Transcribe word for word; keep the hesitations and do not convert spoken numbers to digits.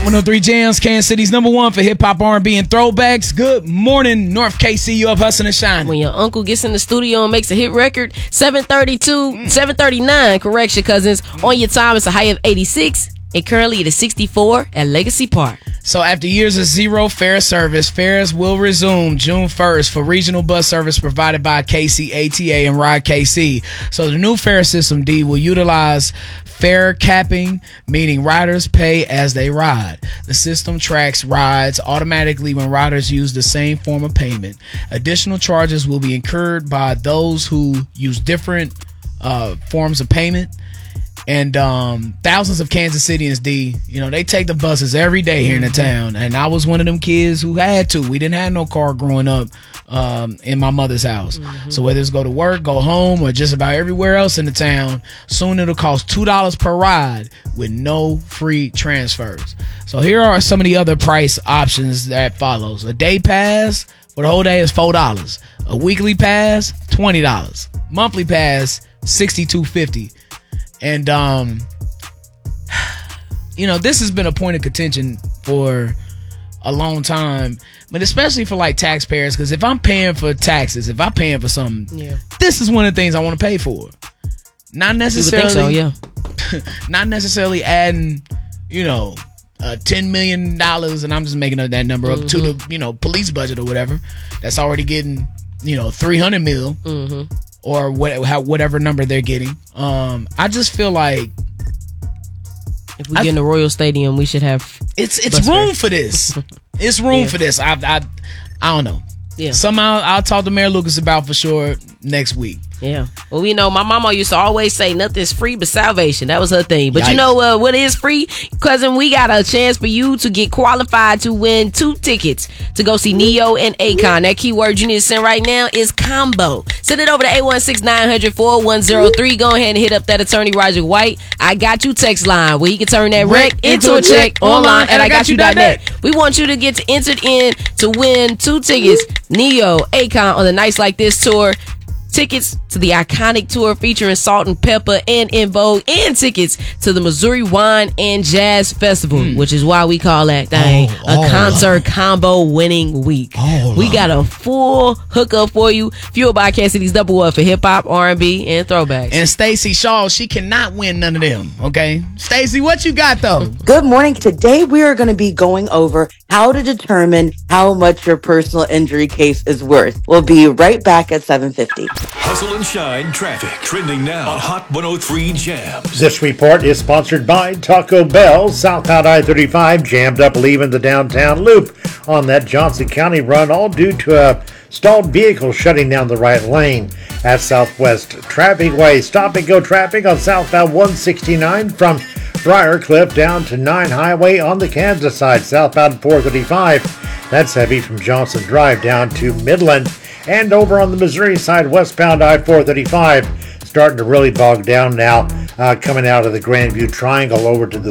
Hot one oh three Jams, Kansas City's number one for hip hop, R and B, and throwbacks. Good morning, North K C. You up hustling and shining. When your uncle gets in the studio and makes a hit record, seven thirty-two, mm. seven thirty-nine, correction, cousins. On your time, it's a high of eighty-six, and currently it is sixty-four at Legacy Park. So after years of zero fare service, fares will resume June first for regional bus service provided by K C A T A and Ride K C. So the new fare system, D, will utilize fare capping, meaning riders pay as they ride. The system tracks rides automatically when riders use the same form of payment. Additional charges will be incurred by those who use different uh, forms of payment. And um, thousands of Kansas Cityans, D, you know, they take the buses every day here in the town. And I was one of them kids who had to. We didn't have no car growing up um, in my mother's house. Mm-hmm. So whether it's go to work, go home, or just about everywhere else in the town, soon it'll cost two dollars per ride with no free transfers. So here are some of the other price options that follows. A day pass for the whole day is four dollars. A weekly pass, twenty dollars. Monthly pass, sixty-two fifty. And, um, you know, this has been a point of contention for a long time, but especially for like taxpayers, because if I'm paying for taxes, if I'm paying for something, yeah. this is one of the things I want to pay for. Not necessarily, so, yeah. not necessarily adding, you know, uh, ten million dollars, and I'm just making that number up mm-hmm. to the, you know, police budget or whatever. That's already getting, you know, three hundred mil. Mm-hmm. Or what, how, whatever number they're getting. Um, I just feel like if we I, get in the Royal Stadium, we should have. It's it's room fare. for this. It's room yeah. for this. I I I don't know. Yeah. Somehow I'll talk to Mayor Lucas about for sure next week. Yeah. Well, we know my mama used to always say nothing's free but salvation. That was her thing. But Yikes. you know uh, what is free? Cousin, we got a chance for you to get qualified to win two tickets to go see Neo and Akon. That keyword you need to send right now is combo. Send it over to eight one six, nine hundred, four one zero three. Go ahead and hit up that attorney Roger White I got you text line where you can turn that rec into a check online at I got you dot net. We want you to get to entered in to win two tickets. Neo, Akon on the Nights Like This tour. Tickets to the iconic tour featuring Salt and Pepper and En Vogue, and tickets to the Missouri Wine and Jazz Festival, mm. which is why we call that thing oh, a concert combo winning week. Oh, we got a full hookup for you, fueled by Kansas City's double one for hip hop, R and B, and throwbacks. And Stacey Shaw, she cannot win none of them. Okay, Stacey, what you got though? Good morning. Today we are going to be going over how to determine how much your personal injury case is worth. We'll be right back at seven fifty. Hustle and Shine traffic trending now on Hot one oh three Jams. This report is sponsored by Taco Bell. Southbound I thirty-five jammed up leaving the downtown loop on that Johnson County run, all due to a stalled vehicle shutting down the right lane. At Southwest Traffic Way, stop and go traffic on southbound one sixty-nine from Briarcliff down to nine Highway on the Kansas side. Southbound four thirty-five, that's heavy from Johnson Drive down to Midland. And over on the Missouri side, westbound I four thirty-five, starting to really bog down now, uh, coming out of the Grandview Triangle over to the